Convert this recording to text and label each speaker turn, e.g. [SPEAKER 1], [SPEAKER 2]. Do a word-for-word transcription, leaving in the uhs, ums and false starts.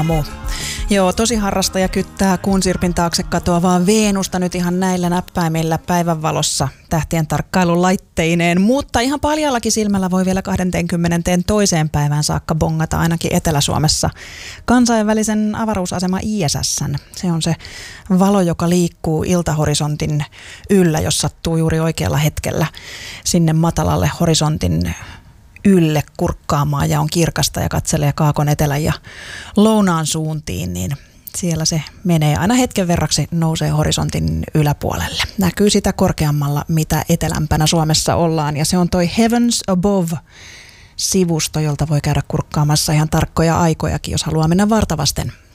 [SPEAKER 1] aamu. Joo, tosi harrastaja kyttää kuun sirpin taakse katoavaa Veenusta nyt ihan näillä näppäimillä päivänvalossa tähtien tarkkailun laitteineen, mutta ihan paljallakin silmällä voi vielä kaksikymmentä toiseen päivään saakka bongata ainakin Etelä-Suomessa kansainvälisen avaruusasema I S S:n. Se on se valo, joka liikkuu iltahorisontin yllä, jos sattuu juuri oikealla hetkellä sinne matalalle horisontin ylle kurkkaamaan ja on kirkasta ja katselee kaakon etelän ja lounaan suuntiin, niin siellä se menee aina hetken verraksi, nousee horisontin yläpuolelle. Näkyy sitä korkeammalla, mitä etelämpänä Suomessa ollaan, ja se on toi Heavens Above-sivusto, jolta voi käydä kurkkaamassa ihan tarkkoja aikojakin, jos haluaa mennä vartavasten